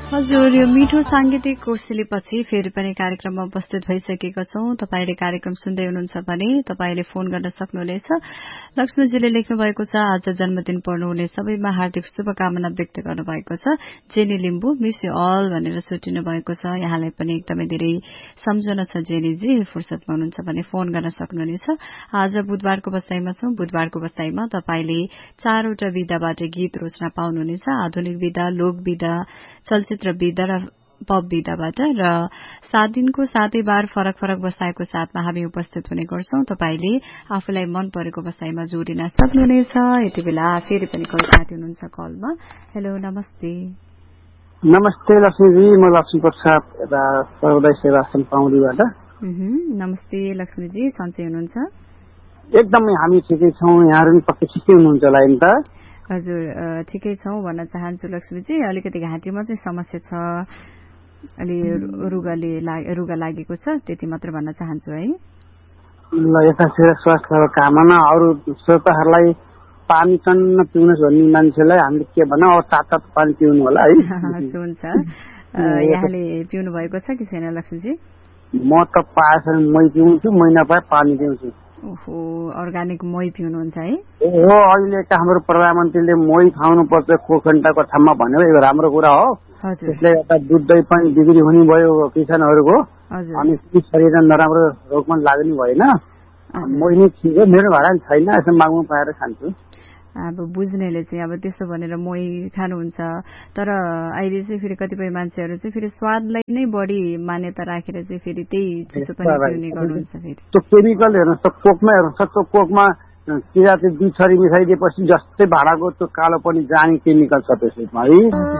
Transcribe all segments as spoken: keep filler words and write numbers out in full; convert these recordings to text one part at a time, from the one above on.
हजुर, यो मिठो सांगीतिक कोर्सेलीपछि फेरि पनि कार्यक्रममा उपस्थित भइसकेका छौं। तपाईले कार्यक्रम सुन्दै हुनुहुन्छ भने तपाईले फोन गर्न सक्नुहुनेछ। लक्ष्मीजीले लेख्नु भएको छ, आज जन्मदिन पर्नुहुने सबैमा हार्दिक शुभकामना व्यक्त गर्नुभएको छ। Jenny Limbu miss you all भनेर छुट्टिनु भएको छ। यहाँलाई पनि एकदमै धेरै सम्झना छ जेनीजी, फुर्सदमा हुनुहुन्छ भने फोन गर्न सक्नुहुनेछ। आज बुधबारको बसाइमा छौं। बुधबारको बसाइमा तपाईले चारवटा विधाबाट गीत रोज्न पाउनुहुनेछ। आधुनिक विधा, लोक विधा, चलचित्र विधा र पप विधाबाट। र सात दिनको सातै बार फरक फरक बसाएको साथमा हामी उपस्थित हुने गर्छौं। तपाईले आफूलाई मन परेको बसाइमा जोडिन सक्नुहुनेछ। यति बेला फेरि पनि कोही साथी हुनुहुन्छ कलमा। हेलो, नमस्ते। नमस्ते लक्ष्मीजी, म लक्ष्मी प्रसाद यता सर्वोदय सेवा आश्रम पाउडीबाट। नमस्ते लक्ष्मीजी, सन्चै हुनुहुन्छ? एकदमै हामी ठिकै छौं। यहाँहरु पनि पक्कै ठिकै हुनुहुन्छ होला नि त? हजुर, ठिकै छौं भन्न चाहन्छु लक्ष्मीजी। अलिकति घाँटीमा चाहिँ समस्या छ, अलि रुगाले रुगा लागेको छ, त्यति मात्र भन्न चाहन्छु है। ल, यथाशीघ्र स्वास्थ्यको कामना। अरू श्रोताहरूलाई पानी चन्न पिउनुहोस् भन्ने मान्छेलाई हामीले के भनौँ, अब तातो पानी पिउनु होला है। हुन्छ, यहाँले पिउनु भएको छ कि छैन लक्ष्मीजी? म त पाएसम्म मै पिउँछु, मै नपाए पानी पिउँछु। ओहो, अर्गानिक मही पिउनुहुन्छ है? हो, अहिलेका हाम्रो प्रधानमन्त्रीले मही खाउनुपर्छ खोखण्डाको ठाउँमा भनेर, यो राम्रो कुरा हो। त्यसले गर्दा दुध दही पनि बिक्री हुने भयो किसानहरूको, अनि शरीरमा नराम्रो रोगमा लाग्ने भएन। मही नै ठिक हो, मेरो घरमा छैन, यसो माग्नु पाएर खान्छु। अब बुझ्नेले चाहिँ अब त्यसो भनेर मही खानुहुन्छ, तर अहिले चाहिँ फेरि कतिपय मान्छेहरू चाहिँ फेरि स्वादलाई नै बढी मान्यता राखेर चाहिँ फेरि त्यही चिसो पनि पिउने गर्नुहुन्छ। फेरि त्यो केमिकल हेर्नुहोस् त, कोकमा हेर्नुहोस् त, त्यो कोकमा किरा चाहिँ दुई छरी मिसाइदिएपछि जस्तै भाँडाको त्यो कालो पनि जाने केमिकल छ त्यसमा है।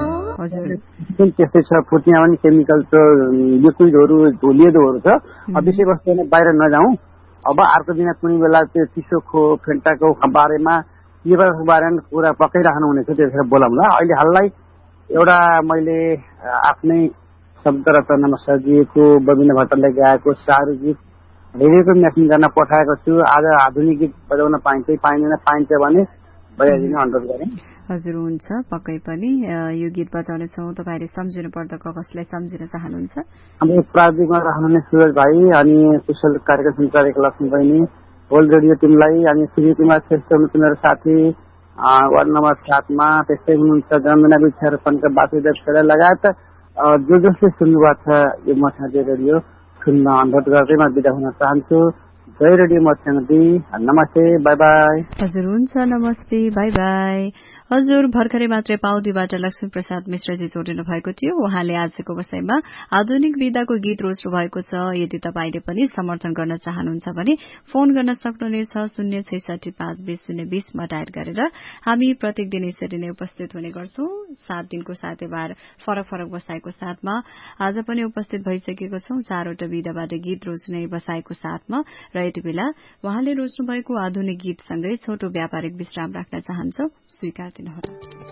त्यस्तै छ, फुट्नेमा पनि केमिकल छ, लिक्विडहरू धुलिएदोहरू छ। विषयवस्तु बाहिर नजाउँ। अब अर्को दिन कुनै बेला त्यो चिसो खो फेन्टाको बारेमा यो बारेमा कुरा पकाइराख्नु हुनेछ, त्यतिखेर बोलाउँला। अहिले हाललाई एउटा मैले आफ्नै शब्द रचनामा सजिएको बबिना भट्टले गाएको चारु गीत रेडियोको म्याचिङ गर्न पठाएको छु। आज आधुनिक गीत बजाउन पाइन्छ पाइँदैन, पाइन्छ भने बजाइदिनु अनुरोध गरेँ। हजुर, हुन्छ, पक्कै पनि यो गीत बजाउनेछौँ। तपाईँले सम्झिनु पर्दा कसलाई सम्झिन चाहनुहुन्छ? हाम्रो प्राविधिकमा रहनुहुने सुरज भाइ, अनि कुशल कार्यक्रम सञ्चालक लक्ष्मी बहिनी, होल रेडियो टिमलाई, अनि श्री कुमार श्रेष्ठ हुनुहुन्छ मेरो साथी वार्ड नम्बर सातमा, त्यस्तै हुनुहुन्छ जन्मदिन विचार सङ्घका वासुदेव खेडा लगायत जो जसले सुन्नुभएको छ यो मथादी रेडियो सुन्न अनुरोध गर्दै म बिदा हुन चाहन्छु। जय रेडियो मथादी, नमस्ते, बाई बाई। हजुर, हुन्छ, नमस्ते, बाई बाई। हजुर, भर्खरै मात्रै पाउदीबाट लक्ष्मी प्रसाद मिश्रजी जोडिनु भएको थियो। उहाँले आजको बसाइमा आधुनिक विधाको गीत रोज्नु भएको छ। यदि तपाईले पनि समर्थन गर्न चाहनुहुन्छ भने फोन गर्न सक्नुहुनेछ शून्य छैसठी पाँच बीस शून्य बीसमा डायल गरेर। हामी प्रत्येक दिन यसरी नै उपस्थित हुने गर्छौं। सात दिनको सातै बार फरक फरक बसाएको साथमा आज पनि उपस्थित भइसकेको छौं, चारवटा विधाबाट गीत रोज्ने बसाएको साथमा। र यति बेला उहाँले रोज्नु भएको आधुनिक गीतसँगै छोटो व्यापारिक विश्राम राख्न चाहन्छौ, स्वीकार दिनुहोला।